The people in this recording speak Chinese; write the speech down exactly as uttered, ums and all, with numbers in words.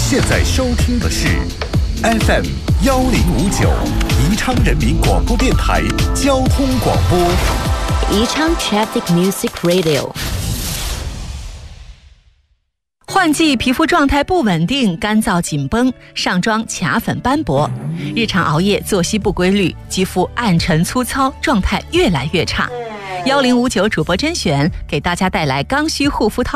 现在收听的是 F M 幺零五九宜昌人民广播电台交通广播， 宜昌 Traffic Music Radio。 换季皮肤状态不稳定，干燥紧绷，上妆卡粉斑驳，日常熬夜作息不规律，肌肤暗沉粗糙，状态越来越差。幺零五九主播甄选给大家带来刚需护肤套